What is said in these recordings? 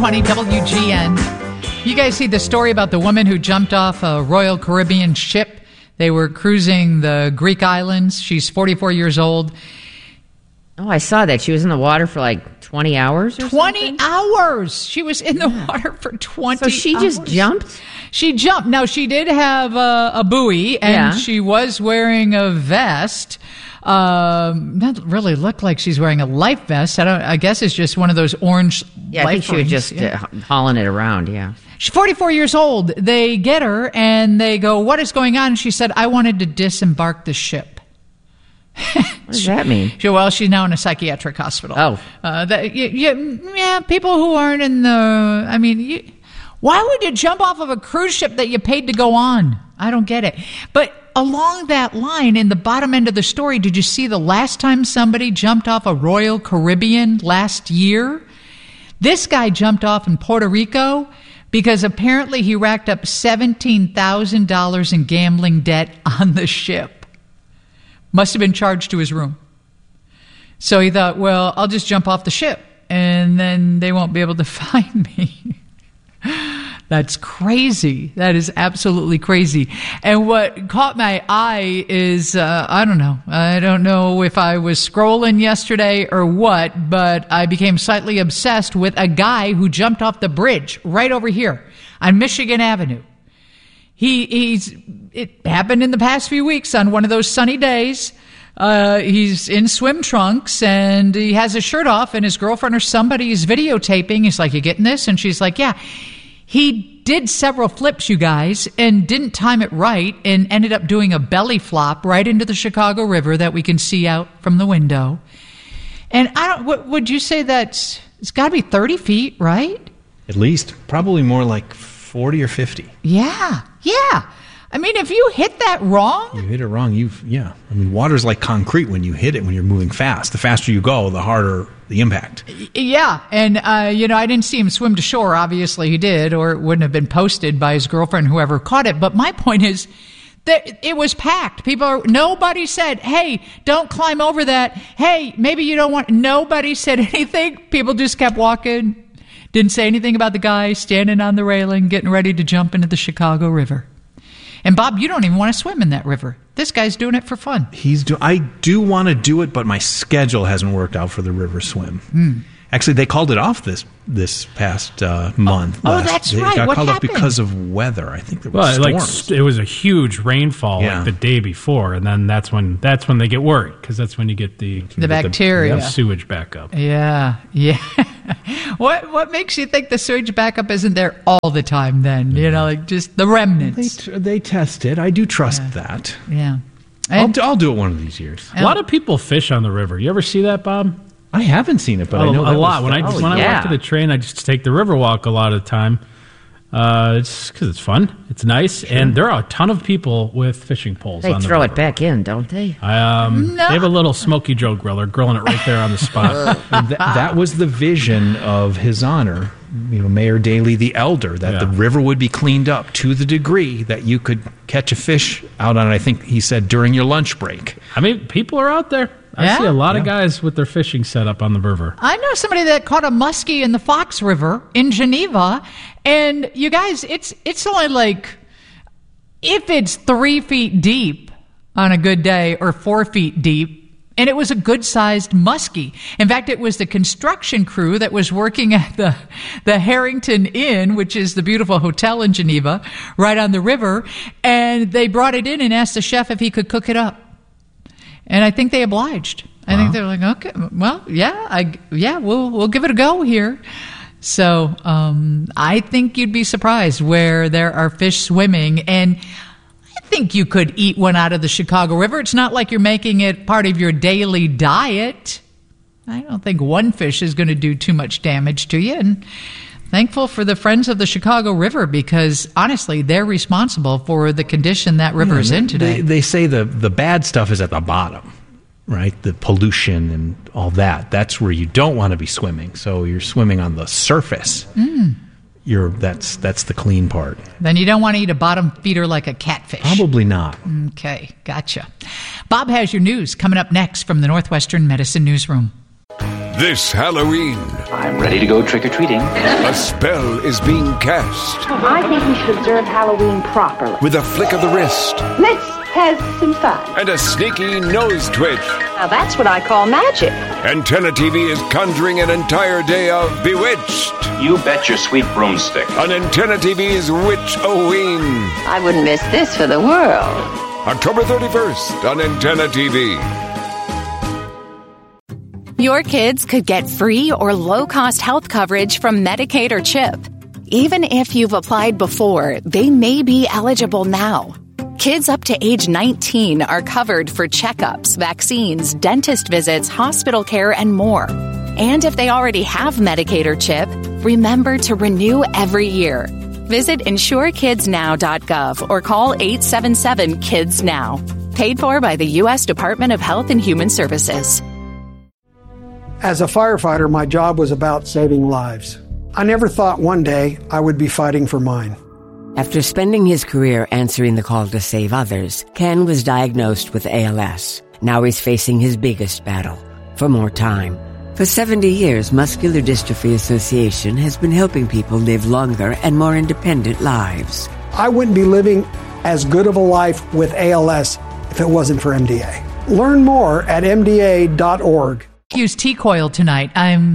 720 WGN. You guys see the story about the woman who jumped off a Royal Caribbean ship? They were cruising the Greek islands. She's 44 years old. Oh, I saw that. She was in the water for like 20 hours or 20 something? hours. She was in the water for 20 hours. So she just jumped? She jumped. Now, she did have a buoy, and she was wearing a vest. That really looked like she's wearing a life vest. I guess it's just one of those orange life I think she was rings. just hauling it around, She's 44 years old. They get her, and they go, what is going on? And she said, I wanted to disembark the ship. What does that mean? Well, she's now in a psychiatric hospital. Oh. People who aren't in the... why would you jump off of a cruise ship that you paid to go on? I don't get it. But along that line, in the bottom end of the story, did you see the last time somebody jumped off a Royal Caribbean last year? This guy jumped off in Puerto Rico because apparently he racked up $17,000 in gambling debt on the ship. Must have been charged to his room. So he thought, well, I'll just jump off the ship, and then they won't be able to find me. That's crazy. That is absolutely crazy. And what caught my eye is, I don't know. I don't know if I was scrolling yesterday or what, but I became slightly obsessed with a guy who jumped off the bridge right over here on Michigan Avenue. It happened in the past few weeks on one of those sunny days. He's in swim trunks and he has his shirt off, and his girlfriend or somebody is videotaping. He's like, you getting this? And she's like, yeah. He did several flips, you guys, and didn't time it right and ended up doing a belly flop right into the Chicago River that we can see out from the window. And would you say it's got to be 30 feet, right? At least. Probably more like 40 or 50. Yeah. I mean, if you hit that wrong... You hit it wrong, water's like concrete when you hit it when you're moving fast. The faster you go, the harder the impact. Yeah, and, I didn't see him swim to shore. Obviously he did, or it wouldn't have been posted by his girlfriend, whoever caught it. But my point is that it was packed. Nobody said, hey, don't climb over that. Hey, maybe you don't want... Nobody said anything. People just kept walking. Didn't say anything about the guy standing on the railing, getting ready to jump into the Chicago River. And Bob, you don't even want to swim in that river. This guy's doing it for fun. I do want to do it, but my schedule hasn't worked out for the river swim. Actually, they called it off this past month. That's right. It got what called happened? off because of weather. I think there was storms. It was a huge rainfall like the day before, and then that's when they get worried, because that's when you get the bacteria, the sewage backup. Yeah. What makes you think the sewage backup isn't there all the time? Then like just the remnants. They test it. I do trust that. Yeah. I'll do it one of these years. A lot of people fish on the river. You ever see that, Bob? I haven't seen it, but I know a lot. When I Oh, walk to the train, I just take the Riverwalk a lot of the time. It's because it's fun. It's nice, and there are a ton of people with fishing poles. They on the throw river. it back in, don't they? They have a little Smoky Joe grill. They're grilling it right there on the spot. That was the vision of His Honor, Mayor Daley the Elder, that the river would be cleaned up to the degree that you could catch a fish out on it. I think he said during your lunch break. I mean, people are out there. I see a lot of guys with their fishing set up on the river. I know somebody that caught a muskie in the Fox River in Geneva, and you guys, it's only like, if it's 3 feet deep on a good day or 4 feet deep, and it was a good-sized muskie. In fact, it was the construction crew that was working at the Harrington Inn, which is the beautiful hotel in Geneva, right on the river, and they brought it in and asked the chef if he could cook it up. And I think they obliged. I think they're like, okay, well, we'll give it a go here. So I think you'd be surprised where there are fish swimming, and I think you could eat one out of the Chicago River. It's not like you're making it part of your daily diet. I don't think one fish is going to do too much damage to you, and thankful for the Friends of the Chicago River, because honestly, they're responsible for the condition that river is in today. They say the bad stuff is at the bottom, right? The pollution and all that. That's where you don't want to be swimming. So you're swimming on the surface. That's the clean part. Then you don't want to eat a bottom feeder like a catfish. Probably not. Okay, gotcha. Bob has your news coming up next from the Northwestern Medicine Newsroom. This Halloween, I'm ready to go trick-or-treating. a spell is being cast I think we should observe Halloween properly. with a flick of the wrist Let's have some fun. and a sneaky nose twitch. Now that's what I call magic. Antenna TV is conjuring an entire day of Bewitched You bet your sweet broomstick. on Antenna TV's Witch-O-Ween. I wouldn't miss this for the world. October 31st on Antenna TV. Your kids could get free or low-cost health coverage from Medicaid or CHIP. Even if you've applied before, they may be eligible now. Kids up to age 19 are covered for checkups, vaccines, dentist visits, hospital care, and more. And if they already have Medicaid or CHIP, remember to renew every year. Visit insurekidsnow.gov or call 877-KIDS-NOW. Paid for by the U.S. Department of Health and Human Services. As a firefighter, my job was about saving lives. I never thought one day I would be fighting for mine. After spending his career answering the call to save others, Ken was diagnosed with ALS. Now he's facing his biggest battle, for more time. For 70 years, Muscular Dystrophy Association has been helping people live longer and more independent lives. I wouldn't be living as good of a life with ALS if it wasn't for MDA. Learn more at MDA.org. Use T-Coil tonight.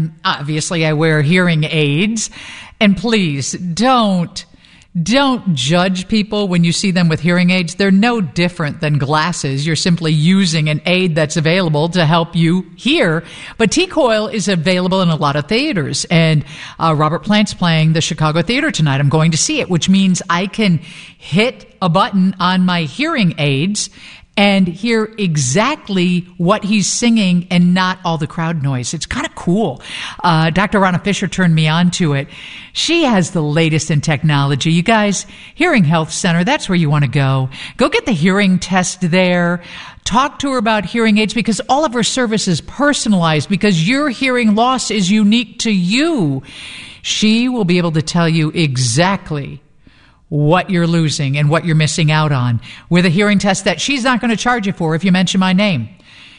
I wear hearing aids, and please don't judge people when you see them with hearing aids. They're no different than glasses. You're simply using an aid that's available to help you hear. But T-Coil is available in a lot of theaters, and Robert Plant's playing the Chicago Theater tonight. I'm going to see it, which means I can hit a button on my hearing aids and hear exactly what he's singing and not all the crowd noise. It's kind of cool. Dr. Ronna Fisher turned me on to it. She has the latest in technology. You guys, Hearing Health Center, that's where you want to go. Go get the hearing test there. Talk to her about hearing aids, because all of her service is personalized, because your hearing loss is unique to you. She will be able to tell you exactly what you're losing and what you're missing out on with a hearing test that she's not going to charge you for if you mention my name.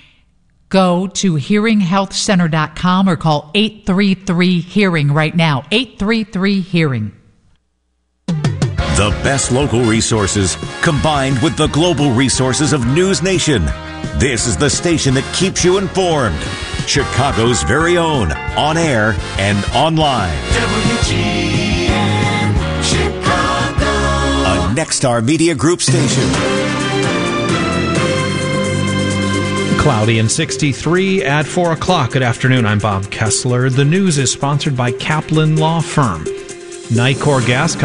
Go to hearinghealthcenter.com or call 833-HEARING right now. 833-HEARING. The best local resources combined with the global resources of News Nation. This is the station that keeps you informed. Chicago's very own, on air and online. WGN Chicago. A Nexstar Media Group station. Cloudy and 63 at 4 o'clock. Good afternoon. I'm Bob Kessler. The news is sponsored by Kaplan Law Firm. Nicor Gas